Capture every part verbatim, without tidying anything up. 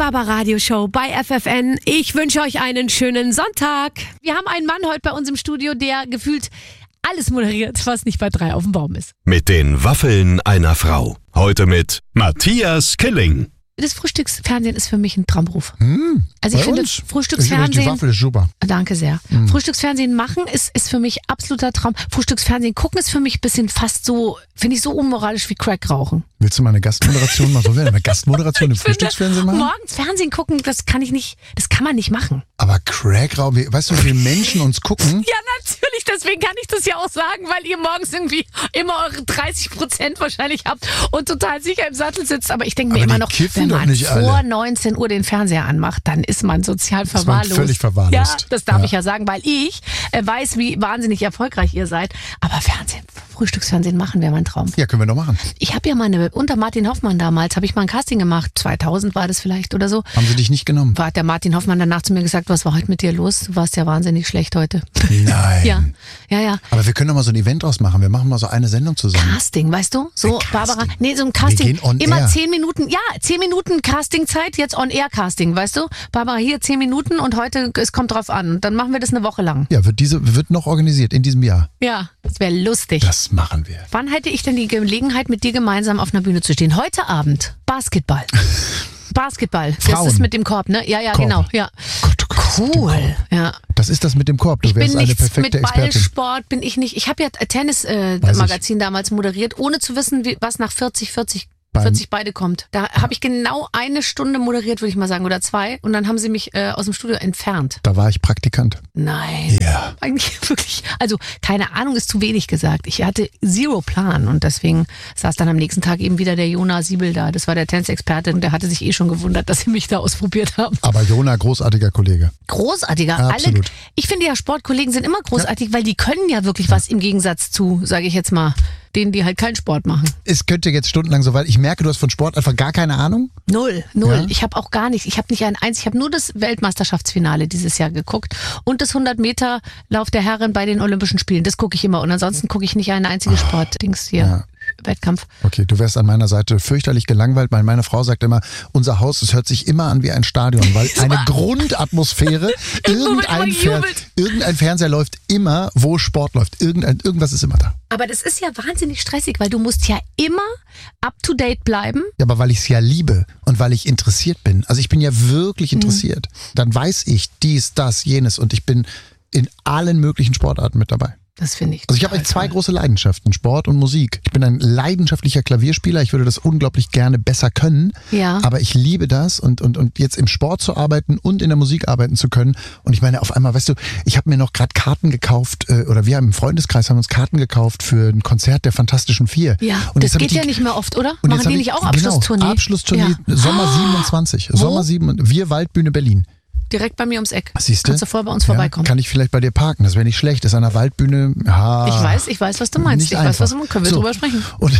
Barbaradio Show bei F F N. Ich wünsche euch einen schönen Sonntag. Wir haben einen Mann heute bei uns im Studio, der gefühlt alles moderiert, was nicht bei drei auf dem Baum ist. Mit den Waffeln einer Frau. Heute mit Matthias Killing. Das Frühstücksfernsehen ist für mich ein Traumberuf. Hm, also ich finde uns? Frühstücksfernsehen. Die Waffel ist super. Danke sehr. Hm. Frühstücksfernsehen machen ist, ist für mich absoluter Traum. Frühstücksfernsehen gucken ist für mich ein bisschen fast so, finde ich so unmoralisch wie Crack rauchen. Willst du mal eine Gastmoderation machen? Sollen wir eine Gastmoderation im Frühstücksfernsehen machen? Morgens Fernsehen gucken, das kann ich nicht, das kann man nicht machen. Aber Crack-Raum, weißt du, wie viele Menschen uns gucken? Ja, natürlich, deswegen kann ich das ja auch sagen, weil ihr morgens irgendwie immer eure dreißig Prozent wahrscheinlich habt und total sicher im Sattel sitzt. Aber ich denke mir Aber immer die noch, kiffen wenn doch man nicht vor alle. neunzehn Uhr den Fernseher anmacht, dann ist man sozial Ist man verwahrlost. völlig verwahrlost. Ja, das darf Ja. ich ja sagen, weil ich äh, weiß, wie wahnsinnig erfolgreich ihr seid. Aber Fernsehen, Frühstücksfernsehen machen wäre mein Traum. Ja, können wir doch machen. Ich habe ja mal eine, unter Martin Hoffmann damals, habe ich mal ein Casting gemacht, zweitausend war das vielleicht oder so. Haben sie dich nicht genommen? War hat der Martin Hoffmann danach zu mir gesagt, was war heute mit dir los? Du warst ja wahnsinnig schlecht heute. Nein. Ja, ja, ja. Aber wir können doch mal so ein Event draus machen. Wir machen mal so eine Sendung zusammen. Casting, weißt du? So, Ein Casting. Barbara, nee, so ein Casting. Wir gehen on Immer air. zehn Minuten, ja, zehn Minuten Castingzeit, jetzt On-Air-Casting, weißt du? Barbara, hier zehn Minuten und heute, es kommt drauf an. Dann machen wir das eine Woche lang. Ja, wird diese wird noch organisiert in diesem Jahr. Ja, das wäre lustig. Das machen wir. Wann hätte ich denn die Gelegenheit, mit dir gemeinsam auf einer Bühne zu stehen? Heute Abend. Basketball. Basketball. Das Frauen. ist mit dem Korb, ne? Ja, ja, Korb. genau. Ja. Gott, oh Gott, das mit dem Cool. Korb. Ja. Das ist das mit dem Korb. Du Ich wärst bin eine nichts perfekte mit Expertin. Ballsport, bin ich nicht. Ich habe ja Tennis-Magazin äh, damals moderiert, ohne zu wissen, wie, was nach vierzig, vierzig, Beim- vierzig beide kommt. Da habe ich genau eine Stunde moderiert, würde ich mal sagen, oder zwei. Und dann haben sie mich äh, aus dem Studio entfernt. Da war ich Praktikant. Nein. Ja. Eigentlich wirklich, also keine Ahnung ist zu wenig gesagt. Ich hatte zero Plan und deswegen saß dann am nächsten Tag eben wieder der Jona Siebel da. Das war der Tennisexperte und der hatte sich eh schon gewundert, dass sie mich da ausprobiert haben. Aber Jona, großartiger Kollege. Großartiger. Ja, Alle, absolut. ich finde ja, Sportkollegen sind immer großartig, weil die können ja wirklich was im Gegensatz zu, sage ich jetzt mal, denen, die halt keinen Sport machen. Es könnte jetzt stundenlang so weit. Ich merke, du hast von Sport einfach gar keine Ahnung. Null, null. Ja? Ich habe auch gar nicht, ich habe nicht ein eins, ich habe nur das Weltmeisterschaftsfinale dieses Jahr geguckt und das hundert Meter Lauf der Herren bei den Olympischen Spielen. Das gucke ich immer und ansonsten gucke ich nicht ein einziges Sportdings hier. Ja. Wettkampf. Okay, du wärst an meiner Seite fürchterlich gelangweilt, weil meine Frau sagt immer, unser Haus, es hört sich immer an wie ein Stadion, weil eine Grundatmosphäre, irgendein, immer Fer gejubelt. irgendein Fernseher läuft immer, wo Sport läuft. Irgendein, irgendwas ist immer da. Aber das ist ja wahnsinnig stressig, weil du musst ja immer up to date bleiben. Ja, aber weil ich es ja liebe und weil ich interessiert bin. Also ich bin ja wirklich interessiert. Dann weiß ich dies, das, jenes und ich bin in allen möglichen Sportarten mit dabei. Das finde ich. Also ich habe eigentlich zwei große Leidenschaften, Sport und Musik. Ich bin ein leidenschaftlicher Klavierspieler, ich würde das unglaublich gerne besser können, Ja. aber ich liebe das und, und, und jetzt im Sport zu arbeiten und in der Musik arbeiten zu können und ich meine auf einmal, weißt du, ich habe mir noch gerade Karten gekauft äh, oder wir haben im Freundeskreis haben uns Karten gekauft für ein Konzert der Fantastischen Vier. Ja, und das jetzt hab geht ich ja die, nicht mehr oft, oder? und Machen jetzt hab die ich, nicht auch Abschlusstournee? Genau, Abschlusstournee, Ja. Sommer siebenundzwanzig. Wo? Sommer sieben, wir Waldbühne Berlin. Direkt bei mir ums Eck. Siehst du? Kannst du vorher bei uns vorbeikommen. Ja, kann ich vielleicht bei dir parken, das wäre nicht schlecht. Das ist an der Waldbühne. Ja, Ich weiß, ich weiß, was du meinst. nicht Ich weiß, was du einfach. meinst. Können wir So. drüber sprechen. Und,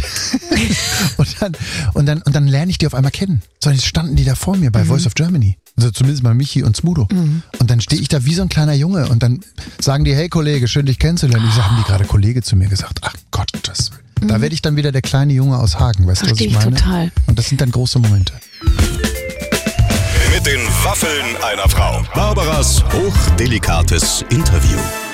und, dann, und, dann, und dann lerne ich die auf einmal kennen. So, jetzt standen die da vor mir bei Mhm. Voice of Germany. Also zumindest bei Michi und Smudo. Mhm. Und dann stehe ich da wie so ein kleiner Junge und dann sagen die, hey Kollege, schön dich kennenzulernen. Ich sage, haben die gerade Kollege zu mir gesagt? Ach Gott, das, Mhm. da werde ich dann wieder der kleine Junge aus Hagen. Weißt du, was Verstehe ich ich meine? total. Und das sind dann große Momente. Mit den Waffeln einer Frau. Barbaras hochdelikates Interview.